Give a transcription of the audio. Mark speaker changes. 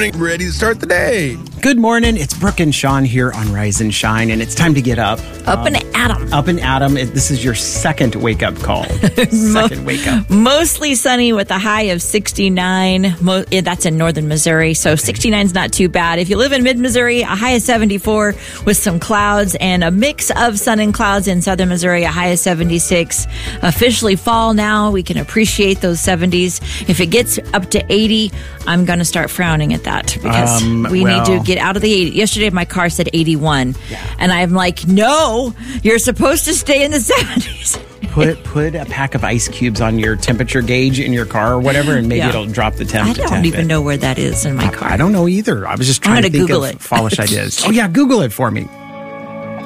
Speaker 1: morning. Ready to start the day.
Speaker 2: Good morning. It's Brooke and Sean here on Rise and Shine, and it's time to get up.
Speaker 3: Up and Adam.
Speaker 2: Up and Adam. This is your second wake-up call. Second wake-up.
Speaker 3: Mostly sunny with a high of 69. That's in northern Missouri, so 69 is not too bad. If you live in mid-Missouri, a high of 74 with some clouds and a mix of sun and clouds in southern Missouri, a high of 76. Officially fall now. We can appreciate those 70s. If it gets up to 80, I'm going to start frowning at that because we need to get out of the 80. Yesterday, my car said 81. Yeah. And I'm like, no, you're supposed to stay in the 70s.
Speaker 2: Put a pack of ice cubes on your temperature gauge in your car or whatever, and maybe it'll drop the temp.
Speaker 3: I don't even know where that is in my car.
Speaker 2: I don't know either. I was just trying to think
Speaker 3: Google
Speaker 2: of
Speaker 3: it.
Speaker 2: fallish ideas. Oh, yeah, Google it for me.